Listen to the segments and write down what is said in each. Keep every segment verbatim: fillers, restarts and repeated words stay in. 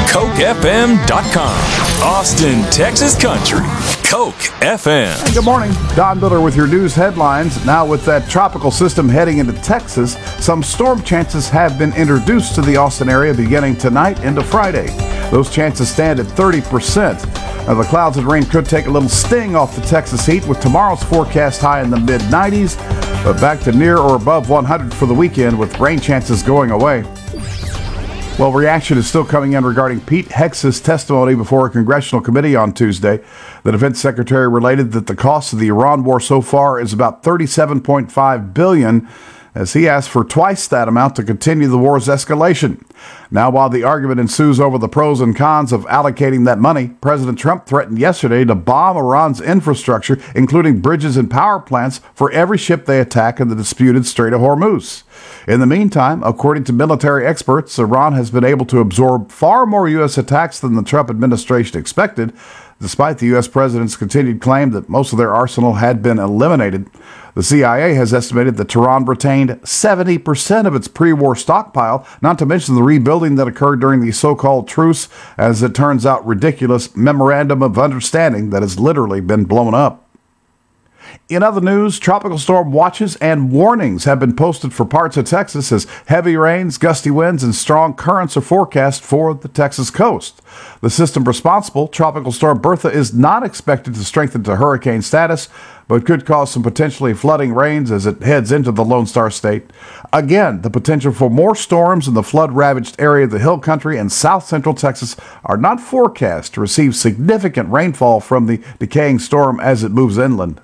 Coke F M dot com. Austin, Texas Country. Coke F M. Hey, good morning. Don Miller with your news headlines. Now, with that tropical system heading into Texas, some storm chances have been introduced to the Austin area beginning tonight into Friday. Those chances stand at thirty percent. Now, the clouds and rain could take a little sting off the Texas heat, with tomorrow's forecast high in the mid nineties, but back to near or above one hundred for the weekend, with rain chances going away. Well, reaction is still coming in regarding Pete Hegseth's testimony before a congressional committee on Tuesday. The defense secretary related that the cost of the Iran war so far is about thirty-seven point five billion dollars, as he asked for twice that amount to continue the war's escalation. Now, while the argument ensues over the pros and cons of allocating that money, President Trump threatened yesterday to bomb Iran's infrastructure, including bridges and power plants, for every ship they attack in the disputed Strait of Hormuz. In the meantime, according to military experts, Iran has been able to absorb far more U S attacks than the Trump administration expected, despite the U S president's continued claim that most of their arsenal had been eliminated. The C I A has estimated that Tehran retained seventy percent of its pre-war stockpile, not to mention the rebuilding that occurred during the so-called truce, as it turns out ridiculous memorandum of understanding that has literally been blown up. In other news, tropical storm watches and warnings have been posted for parts of Texas as heavy rains, gusty winds, and strong currents are forecast for the Texas coast. The system responsible, Tropical Storm Bertha, is not expected to strengthen to hurricane status, but could cause some potentially flooding rains as it heads into the Lone Star State. Again, the potential for more storms in the flood-ravaged area of the Hill Country and south central Texas are not forecast to receive significant rainfall from the decaying storm as it moves inland.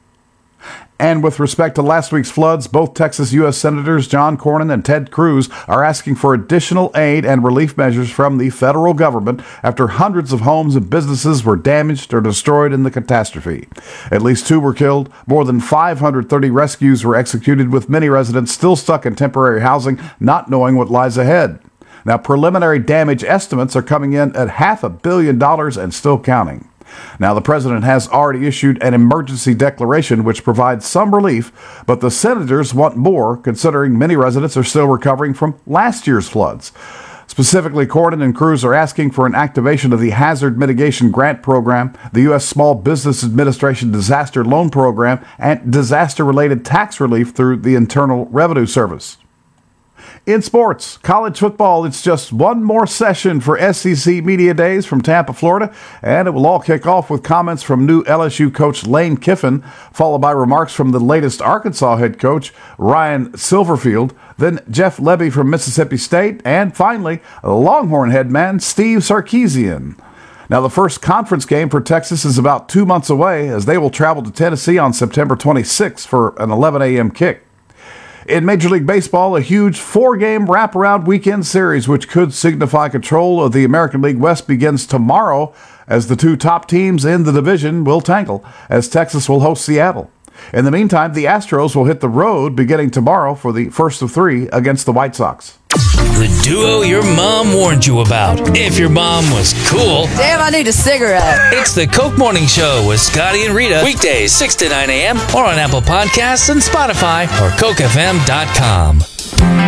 And with respect to last week's floods, both Texas U S Senators John Cornyn and Ted Cruz are asking for additional aid and relief measures from the federal government after hundreds of homes and businesses were damaged or destroyed in the catastrophe. At least two were killed. More than five hundred thirty rescues were executed, with many residents still stuck in temporary housing, not knowing what lies ahead. Now, preliminary damage estimates are coming in at half a billion dollars and still counting. Now, the president has already issued an emergency declaration which provides some relief, but the senators want more, considering many residents are still recovering from last year's floods. Specifically, Cornyn and Cruz are asking for an activation of the Hazard Mitigation Grant Program, the U S Small Business Administration Disaster Loan Program, and disaster-related tax relief through the Internal Revenue Service. In sports, college football, it's just one more session for S E C Media Days from Tampa, Florida, and it will all kick off with comments from new L S U coach Lane Kiffin, followed by remarks from the latest Arkansas head coach Ryan Silverfield, then Jeff Lebby from Mississippi State, and finally, Longhorn head man Steve Sarkisian. Now, the first conference game for Texas is about two months away, as they will travel to Tennessee on September twenty-sixth for an eleven a.m. kick. In Major League Baseball, a huge four-game wraparound weekend series, which could signify control of the American League West, begins tomorrow as the two top teams in the division will tangle, as Texas will host Seattle. In the meantime, the Astros will hit the road beginning tomorrow for the first of three against the White Sox. The duo your mom warned you about. If your mom was cool. Damn, I need a cigarette. It's the Coke Morning Show with Scotty and Rita. Weekdays, six to nine a.m. or on Apple Podcasts and Spotify or Coke F M dot com.